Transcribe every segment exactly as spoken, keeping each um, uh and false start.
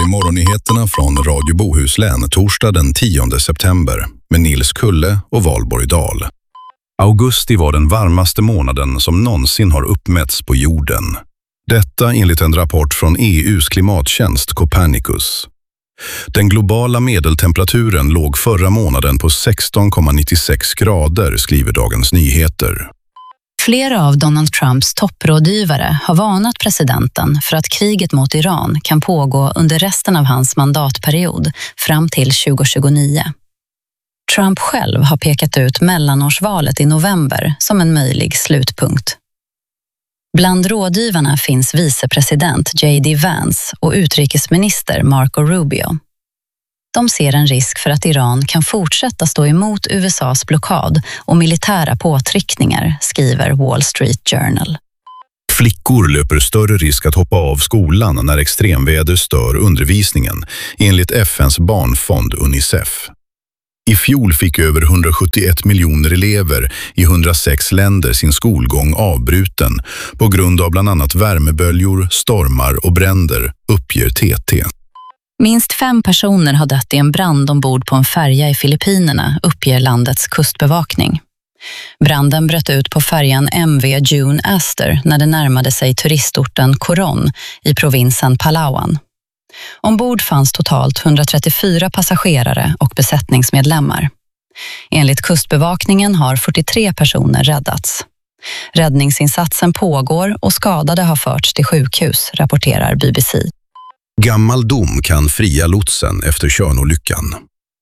här i morgonnyheterna från Radio Bohuslän torsdag den tionde september med Nils Kulle och Valborg Dahl. Augusti var den varmaste månaden som någonsin har uppmätts på jorden. Detta enligt en rapport från E U:s klimattjänst Copernicus. Den globala medeltemperaturen låg förra månaden på sexton komma nittiosex grader, skriver Dagens Nyheter. Flera av Donald Trumps topprådgivare har varnat presidenten för att kriget mot Iran kan pågå under resten av hans mandatperiod fram till tjugohundratjugonio. Trump själv har pekat ut mellanårsvalet i november som en möjlig slutpunkt. Bland rådgivarna finns vicepresident J D Vance och utrikesminister Marco Rubio. De ser en risk för att Iran kan fortsätta stå emot U S A:s blockad och militära påtryckningar, skriver Wall Street Journal. Flickor löper större risk att hoppa av skolan när extremväder stör undervisningen, enligt F N:s barnfond Unicef. I fjol fick över hundrasjuttioett miljoner elever i hundrasex länder sin skolgång avbruten på grund av bland annat värmeböljor, stormar och bränder, uppger T T. Minst fem personer har dött i en brand ombord på en färja i Filippinerna, uppger landets kustbevakning. Branden bröt ut på färjan M V June Aster när det närmade sig turistorten Coron i provinsen Palawan. Ombord fanns totalt hundratrettiofyra passagerare och besättningsmedlemmar. Enligt kustbevakningen har fyrtiotre personer räddats. Räddningsinsatsen pågår och skadade har förts till sjukhus, rapporterar B B C. Gammal dom kan fria lotsen efter Tjörnolyckan.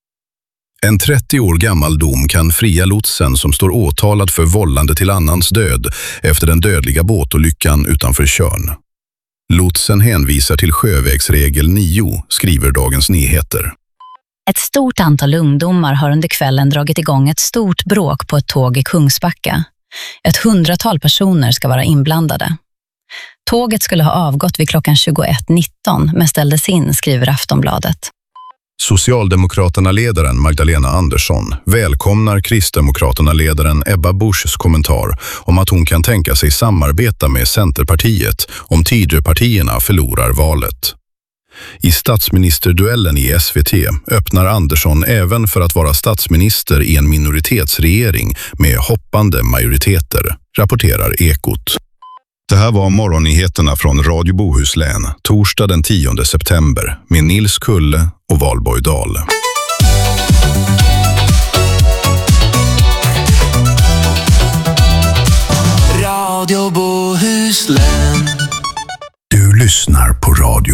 En trettio år gammal dom kan fria lotsen som står åtalad för vållande till annans död efter den dödliga båtolyckan utanför Tjörn. Lotsen hänvisar till sjövägsregel nio, skriver Dagens Nyheter. Ett stort antal ungdomar har under kvällen dragit igång ett stort bråk på ett tåg i Kungsbacka. Ett hundratal personer ska vara inblandade. Tåget skulle ha avgått vid klockan tjugoett nitton men ställdes in, skriver Aftonbladet. Socialdemokraterna-ledaren Magdalena Andersson välkomnar Kristdemokraterna-ledaren Ebba Buschs kommentar om att hon kan tänka sig samarbeta med Centerpartiet om Tidöpartierna förlorar valet. I statsministerduellen i S V T öppnar Andersson även för att vara statsminister i en minoritetsregering med hoppande majoriteter, rapporterar Ekot. Det här var morgonnyheterna från Radio Bohuslän, torsdag den tionde september med Nils Kulle och Valborg Dahl. Radio Bohuslän. Du lyssnar på Radio